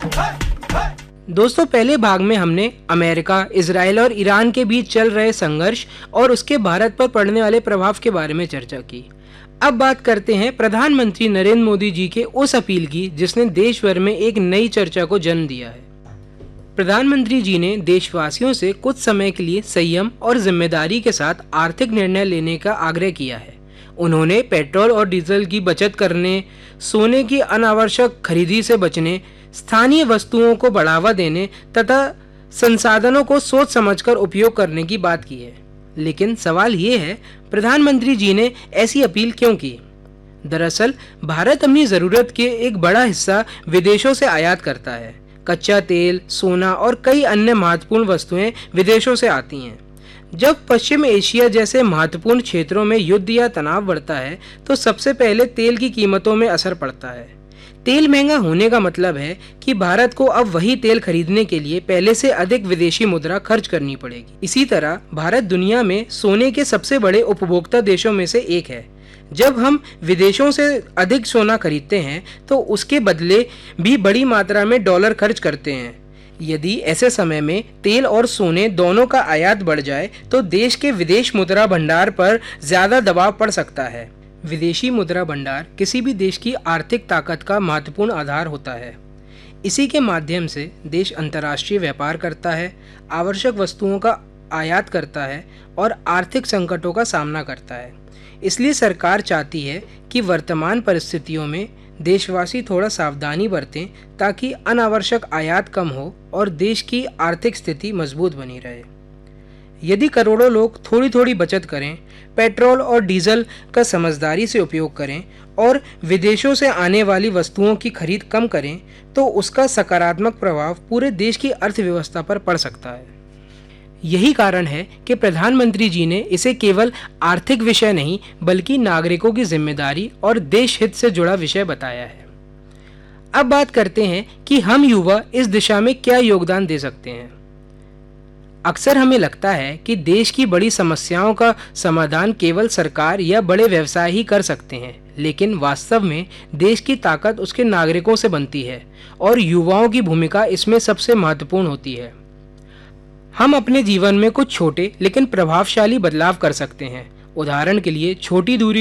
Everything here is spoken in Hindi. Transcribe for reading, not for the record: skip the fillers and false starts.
दोस्तों, पहले भाग में हमने अमेरिका, इजराइल और ईरान के बीच चल रहे संघर्ष और उसके भारत पर पड़ने वाले प्रभाव के बारे में चर्चा की। अब बात करते हैं प्रधानमंत्री नरेंद्र मोदी जी के उस अपील की जिसने देश भर में एक नई चर्चा को जन्म दिया है। प्रधानमंत्री जी ने देशवासियों से कुछ समय के लिए संयम और जिम्मेदारी के साथ आर्थिक निर्णय लेने का आग्रह किया है। उन्होंने पेट्रोल और डीजल की बचत करने, सोने की अनावश्यक खरीदी से बचने, स्थानीय वस्तुओं को बढ़ावा देने तथा संसाधनों को सोच समझकर उपयोग करने की बात की है। लेकिन सवाल ये है, प्रधानमंत्री जी ने ऐसी अपील क्यों की? दरअसल भारत अपनी ज़रूरत के एक बड़ा हिस्सा विदेशों से आयात करता है। कच्चा तेल, सोना और कई अन्य महत्वपूर्ण वस्तुएं विदेशों से आती हैं। जब पश्चिम एशिया जैसे महत्वपूर्ण क्षेत्रों में युद्ध या तनाव बढ़ता है तो सबसे पहले तेल की कीमतों में असर पड़ता है। तेल महंगा होने का मतलब है कि भारत को अब वही तेल खरीदने के लिए पहले से अधिक विदेशी मुद्रा खर्च करनी पड़ेगी। इसी तरह भारत दुनिया में सोने के सबसे बड़े उपभोक्ता देशों में से एक है। जब हम विदेशों से अधिक सोना खरीदते हैं तो उसके बदले भी बड़ी मात्रा में डॉलर खर्च करते हैं। यदि ऐसे समय में तेल और सोने दोनों का आयात बढ़ जाए तो देश के विदेश मुद्रा भंडार पर ज्यादा दबाव पड़ सकता है। विदेशी मुद्रा भंडार किसी भी देश की आर्थिक ताकत का महत्वपूर्ण आधार होता है। इसी के माध्यम से देश अंतर्राष्ट्रीय व्यापार करता है, आवश्यक वस्तुओं का आयात करता है और आर्थिक संकटों का सामना करता है। इसलिए सरकार चाहती है कि वर्तमान परिस्थितियों में देशवासी थोड़ा सावधानी बरतें ताकि अनावश्यक आयात कम हो और देश की आर्थिक स्थिति मजबूत बनी रहे। यदि करोड़ों लोग थोड़ी थोड़ी बचत करें, पेट्रोल और डीजल का समझदारी से उपयोग करें और विदेशों से आने वाली वस्तुओं की खरीद कम करें तो उसका सकारात्मक प्रभाव पूरे देश की अर्थव्यवस्था पर पड़ सकता है। यही कारण है कि प्रधानमंत्री जी ने इसे केवल आर्थिक विषय नहीं बल्कि नागरिकों की जिम्मेदारी और देश हित से जुड़ा विषय बताया है। अब बात करते हैं कि हम युवा इस दिशा में क्या योगदान दे सकते हैं। अक्सर हमें लगता है कि देश की बड़ी समस्याओं का समाधान केवल सरकार या बड़े व्यवसाय ही कर सकते हैं, लेकिन वास्तव में देश की ताकत उसके नागरिकों से बनती है और युवाओं की भूमिका इसमें सबसे महत्वपूर्ण होती है। हम अपने जीवन में कुछ छोटे लेकिन प्रभावशाली बदलाव कर सकते हैं। उदाहरण के लिए छोटी दूरी